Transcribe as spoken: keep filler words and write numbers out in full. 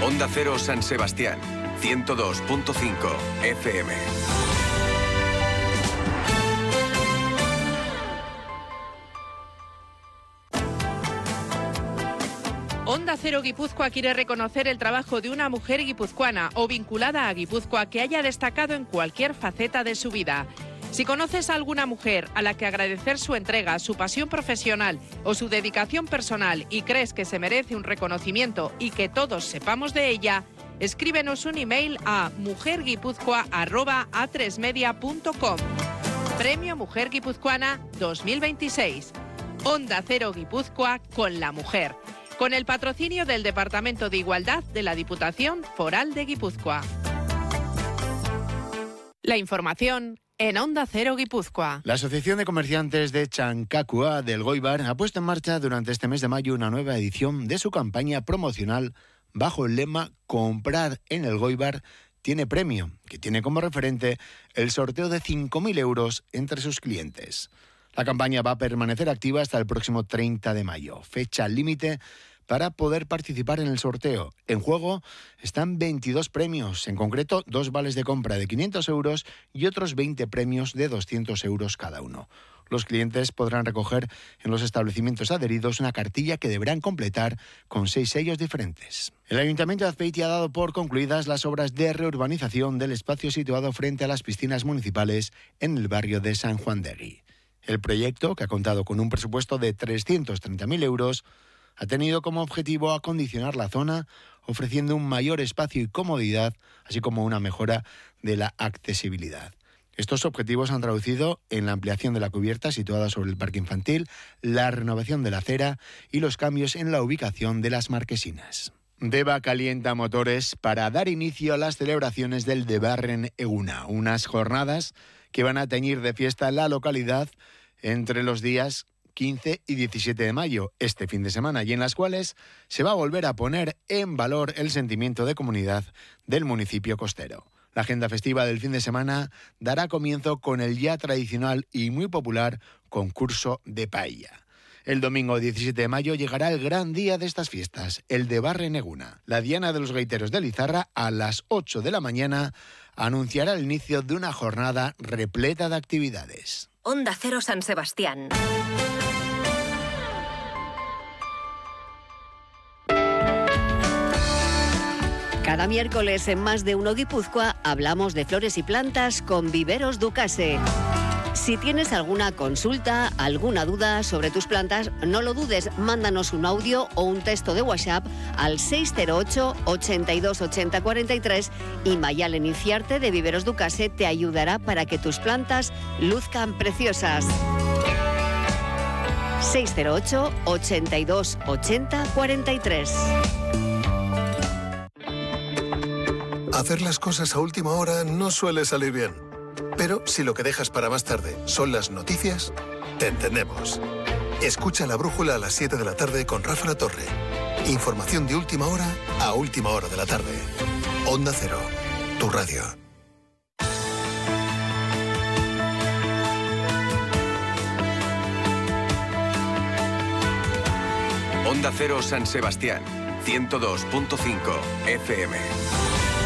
Onda Cero San Sebastián, ciento dos punto cinco F M. Onda Cero Guipúzcoa quiere reconocer el trabajo de una mujer guipuzcoana o vinculada a Guipúzcoa que haya destacado en cualquier faceta de su vida. Si conoces a alguna mujer a la que agradecer su entrega, su pasión profesional o su dedicación personal y crees que se merece un reconocimiento y que todos sepamos de ella, escríbenos un email a mujerguipuzcoa arroba a tres media punto com. Premio Mujer Guipuzcoana dos mil veintiséis. Onda Cero Guipúzcoa con la mujer. Con el patrocinio del Departamento de Igualdad de la Diputación Foral de Guipúzcoa. La información en Onda Cero Guipúzcoa. La Asociación de Comerciantes de Chancacua del Goibar ha puesto en marcha durante este mes de mayo una nueva edición de su campaña promocional bajo el lema Comprar en el Goibar tiene premio, que tiene como referente el sorteo de cinco mil euros entre sus clientes. La campaña va a permanecer activa hasta el próximo treinta de mayo, fecha límite para poder participar en el sorteo. En juego están veintidós premios, en concreto dos vales de compra de quinientos euros y otros veinte premios de doscientos euros cada uno. Los clientes podrán recoger en los establecimientos adheridos una cartilla que deberán completar con seis sellos diferentes. El Ayuntamiento de Azpeitia ha dado por concluidas las obras de reurbanización del espacio situado frente a las piscinas municipales en el barrio de San Juan de Egui. El proyecto, que ha contado con un presupuesto de trescientos treinta mil euros, ha tenido como objetivo acondicionar la zona, ofreciendo un mayor espacio y comodidad, así como una mejora de la accesibilidad. Estos objetivos han traducido en la ampliación de la cubierta situada sobre el parque infantil, la renovación de la acera y los cambios en la ubicación de las marquesinas. Deba calienta motores para dar inicio a las celebraciones del Debarren Eguna, unas jornadas que van a teñir de fiesta la localidad entre los días quince y diecisiete de mayo, este fin de semana, y en las cuales se va a volver a poner en valor el sentimiento de comunidad del municipio costero. La agenda festiva del fin de semana dará comienzo con el ya tradicional y muy popular concurso de paella. El domingo diecisiete de mayo llegará el gran día de estas fiestas, el Debarren Eguna. La Diana de los Gaiteros de Lizarra, a las ocho de la mañana, anunciará el inicio de una jornada repleta de actividades. Onda Cero San Sebastián. Cada miércoles en Más de Uno Guipúzcoa hablamos de flores y plantas con Viveros Ducase. Si tienes alguna consulta, alguna duda sobre tus plantas, no lo dudes, mándanos un audio o un texto de WhatsApp al seis cero ocho, ochenta y dos, ochenta, cuarenta y tres y Mayalen Inciarte de Viveros Ducase te ayudará para que tus plantas luzcan preciosas. seis cero ocho, ochenta y dos, ochenta, cuarenta y tres. Hacer las cosas a última hora no suele salir bien. Pero si lo que dejas para más tarde son las noticias, te entendemos. Escucha La Brújula a las siete de la tarde con Rafa La Torre. Información de última hora a última hora de la tarde. Onda Cero, tu radio. Onda Cero San Sebastián, ciento dos punto cinco F M.